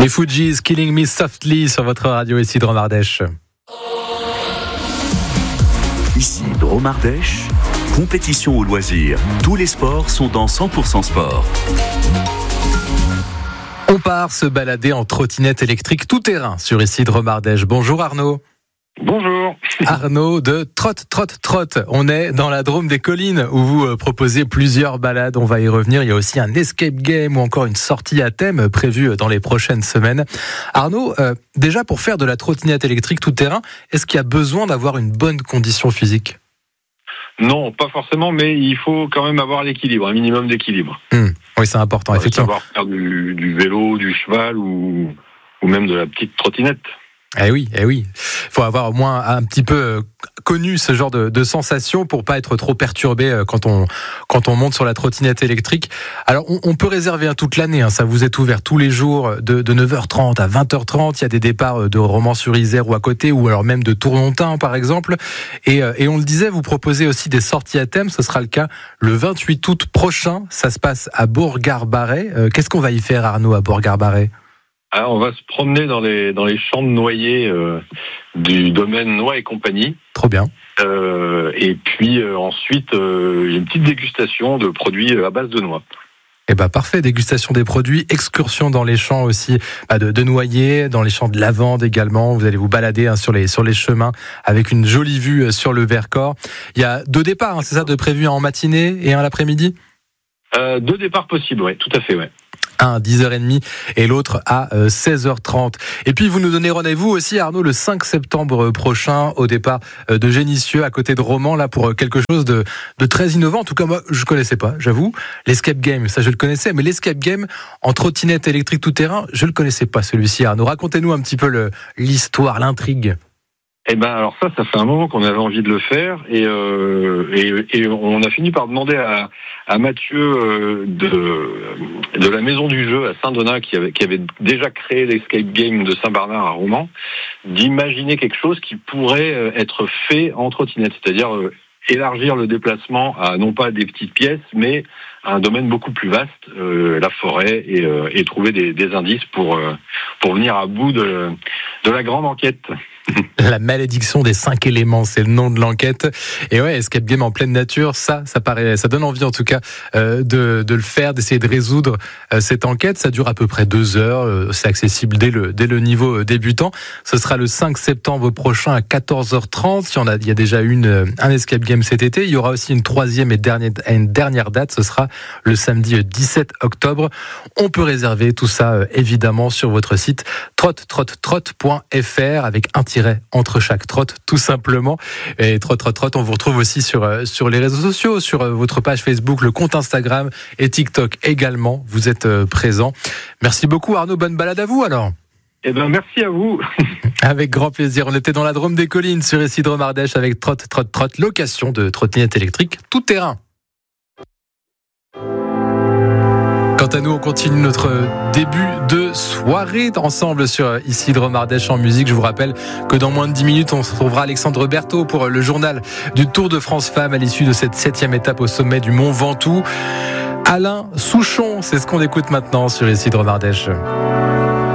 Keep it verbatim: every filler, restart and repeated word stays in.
Les Fujis, Killing Me Softly sur votre radio, ici Drôme Ardèche. Ici Drôme Ardèche, compétition au loisir. Tous les sports sont dans cent pour cent sport. On part se balader en trottinette électrique tout terrain sur ici Drôme Ardèche. Bonjour Arnaud. Bonjour. Arnaud de Trot Trot Trot. On est dans la Drôme des collines où vous proposez plusieurs balades. On va y revenir. Il y a aussi un escape game ou encore une sortie à thème prévue dans les prochaines semaines. Arnaud, euh, déjà pour faire de la trottinette électrique tout terrain, est-ce qu'il y a besoin d'avoir une bonne condition physique ? Non, pas forcément, mais il faut quand même avoir l'équilibre, un minimum d'équilibre. Mmh. Oui, c'est important, effectivement. Savoir faire du, du vélo, du cheval ou, ou même de la petite trottinette. Eh oui, eh oui. Il faut avoir au moins un petit peu connu ce genre de, de sensation pour pas être trop perturbé quand on quand on monte sur la trottinette électrique. Alors on, on peut réserver hein, toute l'année, hein, ça vous est ouvert tous les jours de, de neuf heures trente à vingt heures trente. Il y a des départs de Romans-sur-Isère ou à côté, ou alors même de Tournontin par exemple. Et, et on le disait, vous proposez aussi des sorties à thème. Ce sera le cas le vingt-huit août prochain. Ça se passe à Bourg-Garbaret. Euh, qu'est-ce qu'on va y faire, Arnaud, à Bourg-Garbaret ? Alors, on va se promener dans les dans les champs de noyers euh, du domaine Noix et compagnie. Trop bien. Euh, et puis euh, ensuite, euh, il y a une petite dégustation de produits à base de noix. Eh ben parfait, dégustation des produits, excursion dans les champs aussi bah de, de noyers, dans les champs de lavande également. Vous allez vous balader hein, sur les sur les chemins avec une jolie vue sur le Vercors. Il y a deux départs, hein, c'est ça, de prévu en matinée et un l'après-midi. Euh, deux départs possibles, ouais, tout à fait, ouais. Un à dix heures trente et l'autre à seize heures trente. Et puis vous nous donnez rendez-vous aussi, Arnaud, le cinq septembre prochain au départ de Génissieux à côté de Romans, là pour quelque chose de, de très innovant. En tout cas, moi, je connaissais pas, j'avoue. L'escape game, ça je le connaissais, mais l'escape game en trottinette électrique tout terrain, je le connaissais pas celui-ci, Arnaud. Racontez-nous un petit peu le, l'histoire, l'intrigue. Eh ben alors ça, ça fait un moment qu'on avait envie de le faire et euh, et, et on a fini par demander à, à Mathieu euh, de de la Maison du Jeu à Saint-Donat qui avait qui avait déjà créé l'escape game de Saint-Bernard à Romans d'imaginer quelque chose qui pourrait être fait en trottinette, c'est-à-dire euh, élargir le déplacement à non pas des petites pièces mais à un domaine beaucoup plus vaste, euh, la forêt et, euh, et trouver des, des indices pour euh, pour venir à bout de de la grande enquête. La malédiction des cinq éléments, c'est le nom de l'enquête. Et ouais, escape game en pleine nature, ça, ça paraît, ça donne envie en tout cas euh, de, de le faire, d'essayer de résoudre euh, cette enquête. Ça dure à peu près deux heures. Euh, c'est accessible dès le dès le niveau euh, débutant. Ce sera le cinq septembre prochain à quatorze heures trente. Il y en a, il y a déjà une euh, un escape game cet été. Il y aura aussi une troisième et dernière une dernière date. Ce sera le samedi dix-sept octobre. On peut réserver tout ça euh, évidemment sur votre site trot trot trot point f r avec un tiret entre chaque trotte, tout simplement. Et Trot Trot Trot, on vous retrouve aussi sur, sur les réseaux sociaux, sur votre page Facebook, le compte Instagram et TikTok également. Vous êtes présents. Merci beaucoup Arnaud, bonne balade à vous alors. Eh ben merci à vous. Avec grand plaisir. On était dans la Drôme des collines sur ici Drôme Ardèche avec Trot Trot Trot, location de trottinette électrique tout terrain. Quant à nous, on continue notre début de soirée ensemble sur ici Drôme Ardèche en musique. Je vous rappelle que dans moins de dix minutes, on se retrouvera Alexandre Berthaud pour le journal du Tour de France Femmes à l'issue de cette septième étape au sommet du Mont Ventoux. Alain Souchon, c'est ce qu'on écoute maintenant sur ici Drôme Ardèche.